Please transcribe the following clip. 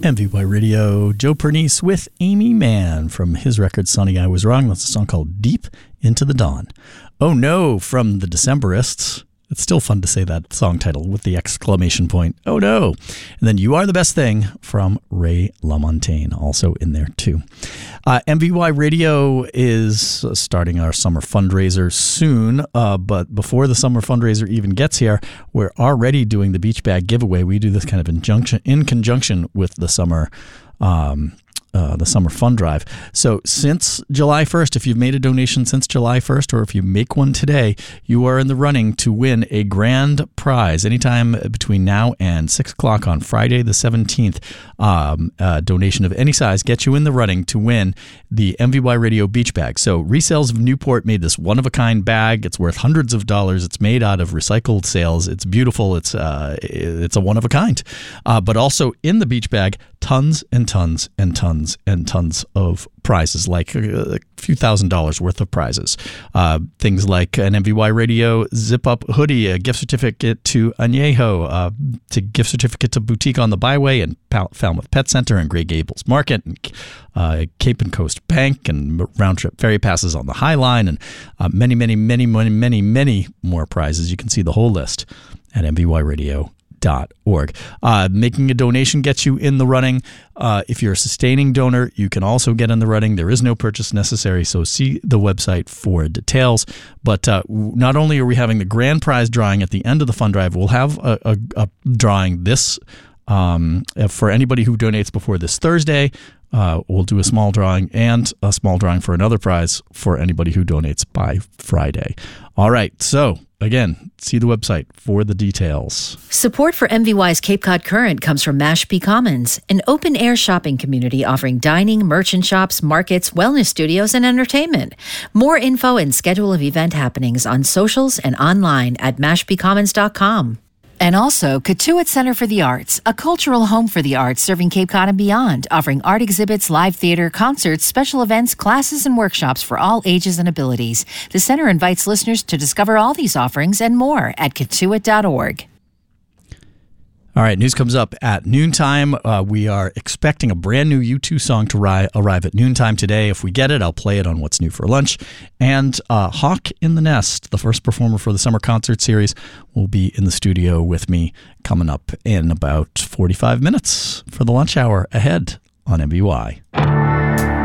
MVY Radio, Joe Pernice with Amy Mann from his record Sonny I Was Wrong. That's a song called Deep Into the Dawn. Oh No from the Decemberists. It's still fun to say that song title with the exclamation point. Oh no. And then You Are the Best Thing from Ray LaMontagne, also in there too. MVY Radio is starting our summer fundraiser soon, but before the summer fundraiser even gets here, we're already doing the beach bag giveaway. We do this kind of in conjunction with the summer fund drive. So since July 1st, if you've made a donation since July 1st, or if you make one today, you are in the running to win a grand prize anytime between now and 6 o'clock on Friday the 17th. Donation of any size gets you in the running to win the MVY Radio beach bag. So Resales of Newport made this one-of-a-kind bag. It's worth hundreds of dollars. It's made out of recycled sails. It's beautiful. It's a one-of-a-kind. But also in the beach bag, tons and tons and tons and tons of prizes, like a few $1,000s worth of prizes. Things like an MVY Radio zip-up hoodie, a gift certificate to Añejo, to gift certificate to Boutique on the Byway and Falmouth Pet Center and Grey Gables Market, and Cape and Coast Bank, and round-trip ferry passes on the High Line, and many, many, many, many, many, many more prizes. You can see the whole list at MVYRadio.org. Making a donation gets you in the running. If you're a sustaining donor, you can also get in the running. There is no purchase necessary, so see the website for details. But not only are we having the grand prize drawing at the end of the fund drive, we'll have a drawing this for anybody who donates before this Thursday. We'll do a small drawing and a small drawing for another prize for anybody who donates by Friday. All right, so again, see the website for the details. Support for MVY's Cape Cod Current comes from Mashpee Commons, an open-air shopping community offering dining, merchant shops, markets, wellness studios, and entertainment. More info and schedule of event happenings on socials and online at mashpeecommons.com. And also, Cotuit Center for the Arts, a cultural home for the arts serving Cape Cod and beyond, offering art exhibits, live theater, concerts, special events, classes, and workshops for all ages and abilities. The center invites listeners to discover all these offerings and more at cotuit.org. All right, news comes up at noontime. We are expecting a brand new U2 song to arrive at noontime today. If we get it, I'll play it on What's New for Lunch. And Hawk in the Nest, the first performer for the summer concert series, will be in the studio with me coming up in about 45 minutes for the lunch hour ahead on MVY.